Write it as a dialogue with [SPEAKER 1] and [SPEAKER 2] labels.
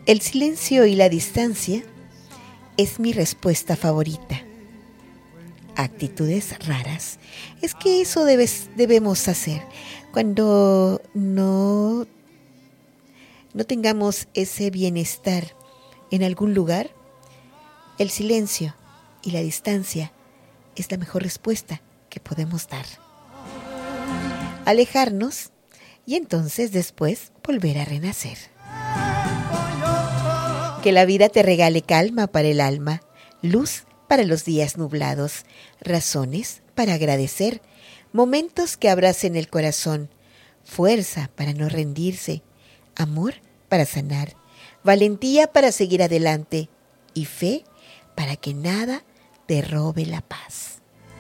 [SPEAKER 1] El silencio y la distancia es mi respuesta favorita. Actitudes raras. Es que eso debemos hacer cuando no tengamos ese bienestar en algún lugar. El silencio y la distancia es la mejor respuesta que podemos dar. Alejarnos y entonces después volver a renacer. Que la vida te regale calma para el alma, luz para los días nublados, razones para agradecer, momentos que abracen el corazón, fuerza para no rendirse, amor para sanar, valentía para seguir adelante y fe para que nada te robe la paz.